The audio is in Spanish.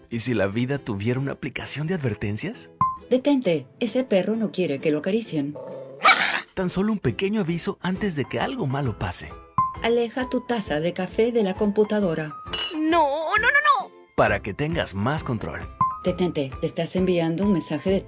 ¿Y si la vida tuviera una aplicación de advertencias? Detente, ese perro no quiere que lo acaricien. Tan solo un pequeño aviso antes de que algo malo pase. Aleja tu taza de café de la computadora. No, no, no, no. Para que tengas más control. Detente, te estás enviando un mensaje de